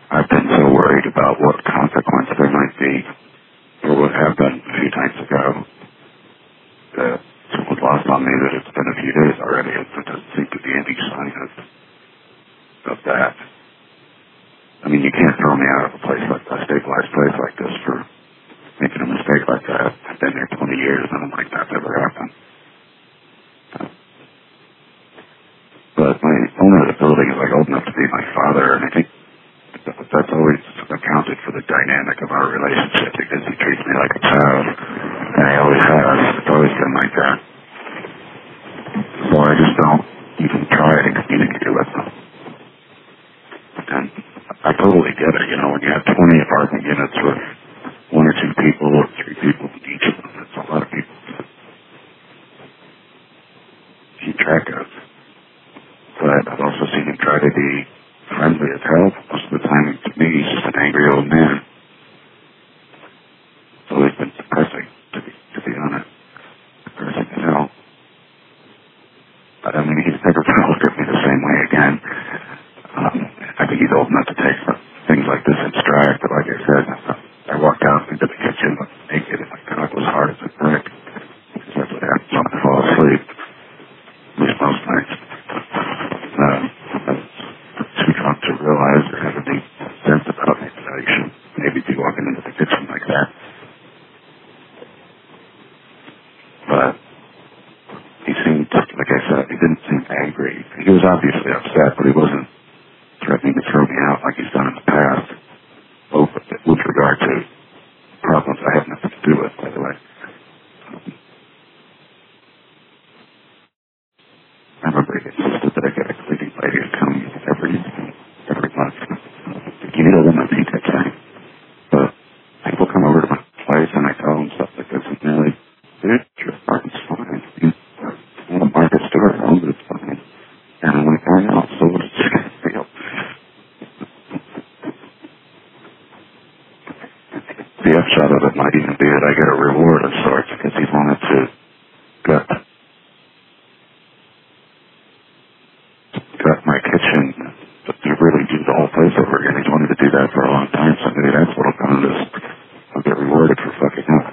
I've been so worried about what consequence there might be, or what happened a few nights ago, that it was lost on me that it's been a few days already, and there doesn't seem to be any sign of that. I mean, you can't throw me out of a place like a stabilized place like this for making a mistake like that. I've been there 20 years, and I'm like, that's never happened. But my owner of the building is like old enough to be my father, and I think that's always accounted for the dynamic of our relationship, because he treats me like a child, and he always has. It's always been like that. So I just don't even try to communicate with them. And I totally get it, you know, when you have 20 apartment units with one or two people or three people in each of them, it's a lot of people to keep track of. But I've also seen him try to be friendly as hell. Most of the time, to me, he's just an angry old man. It's always been depressing, to be honest. Depressing as hell. But I mean, he's never going to look at me the same way again. I think he's old enough to take things like this in stride. But like I said, I walked out into the kitchen naked, and my cock was hard as a brick. That's what happens when I fall asleep. At least most nights. I was too drunk to realize or have any sense about it that I should maybe be walking into the kitchen like that. But he seemed, like I said, he didn't seem angry. He was obviously upset, but he wasn't threatening to throw me out like he's done in the past. With regard to problems I have nothing to do with, by the way. I remember he insisted that I get a cleaning lady to come every month. You need a woman, he kept saying. But people come over to my place and I tell them stuff like this, and they're like, dude, your apartment's fine. You want a Martha Stewart home, but it's fine. And I'm like, I know, so what is this going to feel? The upshot of it might even be that I get a reward of sorts, because he wanted to gut my kitchen, but to really do the whole place over again. He's wanted to do that for a long time, so maybe that's what'll come to this. I'll get rewarded for fucking up.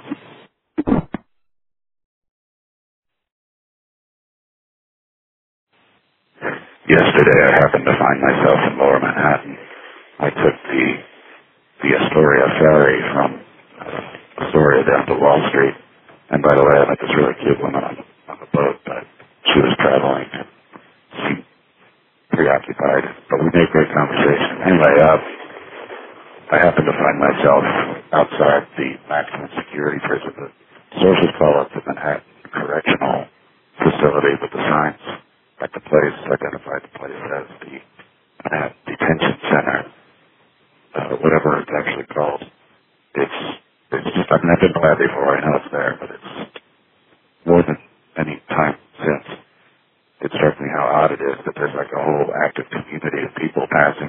Yesterday I happened to find myself in Lower Manhattan. I took the Astoria ferry from Astoria down to Wall Street. And by the way, I met this really cute woman on the boat, but she was traveling and seemed preoccupied, but we made great conversation. Anyway, I happened to find myself outside the maximum security prison. The sources call it the Manhattan Correctional Facility, but the signs at the place identified the place as the Manhattan Detention Center, whatever it's actually called. It's just, I mean, I've been by before, I know it's there, but it's more than any time since. It struck me how odd it is that there's like a whole active community of people passing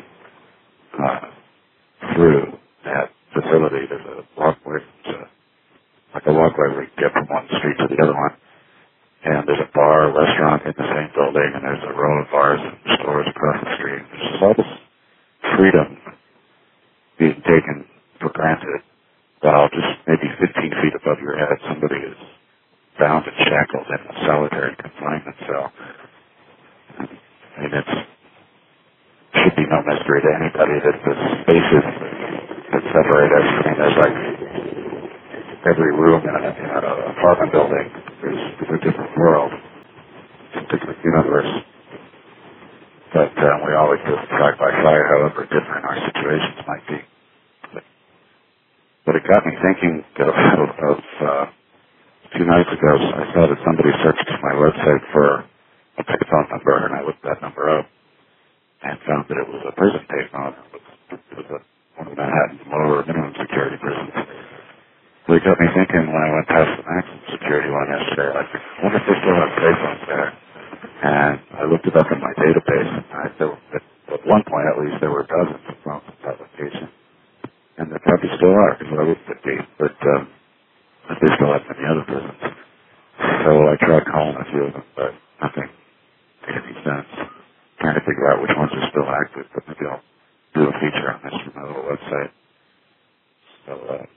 through that facility. There's a walkway, like a walkway where you get from one street to the other one. And there's a bar, restaurant in the same building, and there's a row of bars and stores across the street. There's just all this freedom being taken for granted, while just maybe 15 feet above your head, somebody is bound and shackled in a solitary confinement cell. I mean, it should be no mystery to anybody that the spaces that separate us, I mean, there's like every room in an apartment building is a different world, it's a different universe. But we all exist side by side, however different our situations might be. But it got me thinking of a few nights ago, I saw that somebody searched my website for a payphone number, and I looked that number up and found that it was a prison payphone. It was one of the Manhattan lower minimum security prisons. So it got me thinking when I went past the maximum security one yesterday, like, I wonder if they still have payphones there. And I looked it up in my database, and at one point at least there were dozens of phones in that location. And there probably still are, because I looked at these, but they still have many other prisons. So I tried calling a few of them, but nothing made any sense. Trying to figure out which ones are still active, but maybe I'll do a feature on this from little website. So